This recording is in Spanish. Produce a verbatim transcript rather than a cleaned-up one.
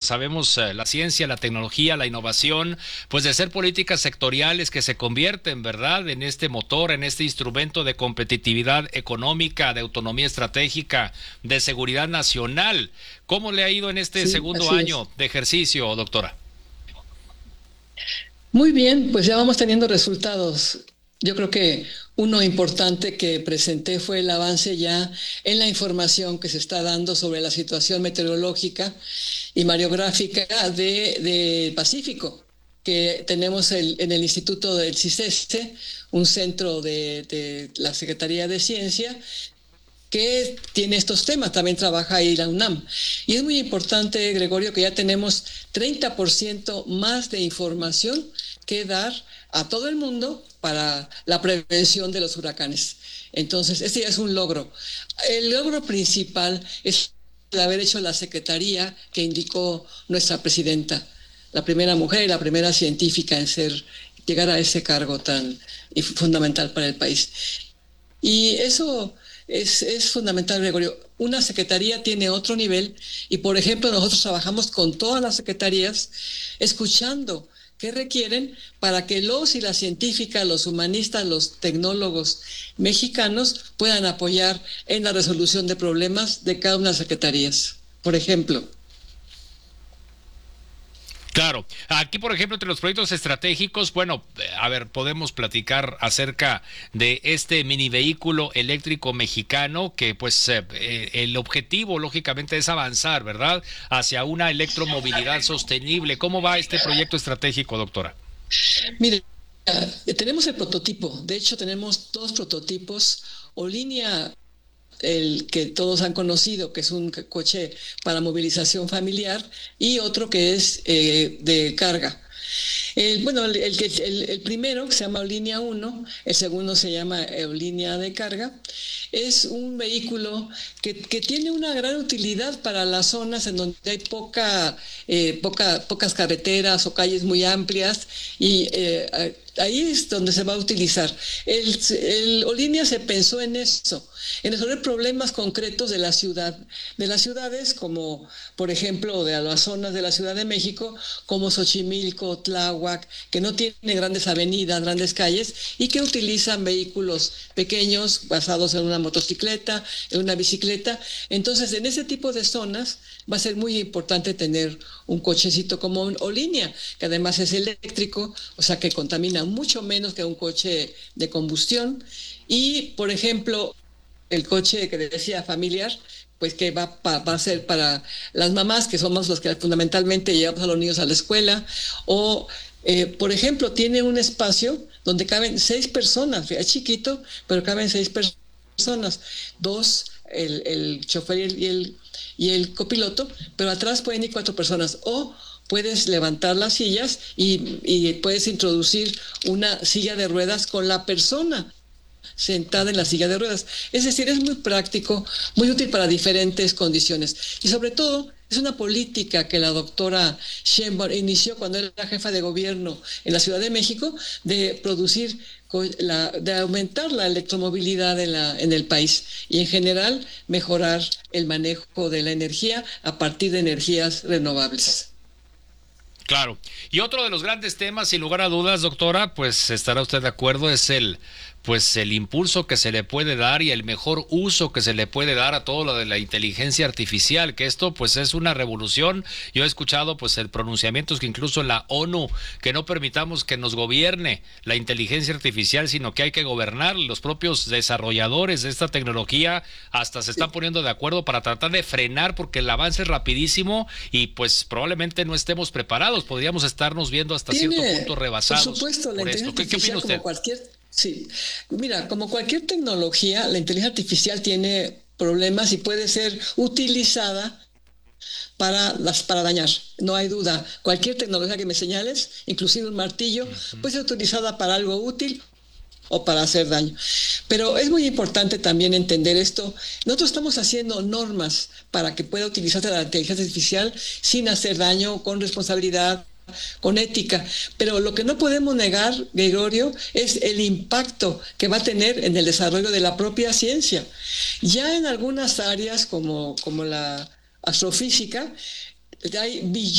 sabemos eh, la ciencia, la tecnología, la innovación, pues de ser políticas sectoriales que se convierten, ¿verdad?, en este motor, en este instrumento de competitividad económica, de autonomía estratégica, de seguridad nacional. ¿Cómo le ha ido en este Sí, segundo así es. año de ejercicio, doctora? Muy bien, pues ya vamos teniendo resultados. Yo creo que uno importante que presenté fue el avance ya en la información que se está dando sobre la situación meteorológica y mareográfica de, de Pacífico, que tenemos el- en el Instituto del CISESTE, un centro de, de la Secretaría de Ciencia, que tiene estos temas, también trabaja ahí la UNAM. Y es muy importante, Gregorio, que ya tenemos treinta por ciento más de información que dar a todo el mundo para la prevención de los huracanes. Entonces, este ya es un logro. El logro principal es el haber hecho la secretaría que indicó nuestra presidenta, la primera mujer y la primera científica en ser, llegar a ese cargo tan fundamental para el país. Y eso es, es fundamental, Gregorio. Una secretaría tiene otro nivel y, por ejemplo, nosotros trabajamos con todas las secretarías escuchando qué requieren para que los y las científicas, los humanistas, los tecnólogos mexicanos puedan apoyar en la resolución de problemas de cada una de las secretarías. Por ejemplo, Claro, aquí por ejemplo entre los proyectos estratégicos, bueno, eh, a ver, podemos platicar acerca de este mini vehículo eléctrico mexicano que pues eh, eh, el objetivo lógicamente es avanzar, ¿verdad?, hacia una electromovilidad sostenible. ¿Cómo va este proyecto estratégico, doctora? mire, eh, tenemos el prototipo. De hecho, tenemos dos prototipos o línea, el que todos han conocido, que es un coche para movilización familiar, y otro que es eh, de carga. El, bueno, el, el, el, el primero, que se llama Línea uno, el segundo se llama Línea de carga, es un vehículo que, que, tiene una gran utilidad para las zonas en donde hay poca, eh, poca, pocas carreteras o calles muy amplias, y eh, ahí es donde se va a utilizar. El, el Olinia se pensó en eso, en resolver problemas concretos de la ciudad, de las ciudades como, por ejemplo, de las zonas de la Ciudad de México, como Xochimilco, Tláhuac, que no tienen grandes avenidas, grandes calles, y que utilizan vehículos pequeños basados en una motocicleta, en una bicicleta. Entonces, en ese tipo de zonas va a ser muy importante tener un cochecito como un Olinia, que además es eléctrico, o sea que contamina mucho menos que un coche de combustión. Y, por ejemplo, el coche que decía familiar, pues que va, pa, va a ser para las mamás, que somos los que fundamentalmente llevamos a los niños a la escuela, o, eh, por ejemplo, tiene un espacio donde caben seis personas, es chiquito, pero caben seis personas, dos, el, el chofer y el, y, el, y el copiloto, pero atrás pueden ir cuatro personas, o puedes levantar las sillas y, y puedes introducir una silla de ruedas con la persona sentada en la silla de ruedas. Es decir, es muy práctico, muy útil para diferentes condiciones. Y sobre todo, es una política que la doctora Sheinbaum inició cuando era jefa de gobierno en la Ciudad de México, de producir, la, de aumentar la electromovilidad en, la, en el país y en general mejorar el manejo de la energía a partir de energías renovables. Claro. Y otro de los grandes temas, sin lugar a dudas, doctora, pues estará usted de acuerdo, es el pues el impulso que se le puede dar y el mejor uso que se le puede dar a todo lo de la inteligencia artificial, que esto pues es una revolución. Yo he escuchado pues el pronunciamientos que incluso en la ONU, que no permitamos que nos gobierne la inteligencia artificial, sino que hay que gobernar. Los propios desarrolladores de esta tecnología hasta se están poniendo de acuerdo para tratar de frenar, porque el avance es rapidísimo y pues probablemente no estemos preparados. Podríamos estarnos viendo hasta cierto Tiene, punto por rebasados supuesto, la por esto. inteligencia ¿Qué, qué opina artificial como usted? cualquier, sí, mira, como cualquier tecnología, la inteligencia artificial tiene problemas y puede ser utilizada para, las, para dañar, no hay duda. Cualquier tecnología que me señales, inclusive un martillo, Ujú. puede ser utilizada para algo útil o para hacer daño. Pero es muy importante también entender esto. Nosotros estamos haciendo normas para que pueda utilizarse la inteligencia artificial sin hacer daño, con responsabilidad, con ética, pero lo que no podemos negar, Gregorio, es el impacto que va a tener en el desarrollo de la propia ciencia. Ya en algunas áreas como, como la astrofísica, hay billones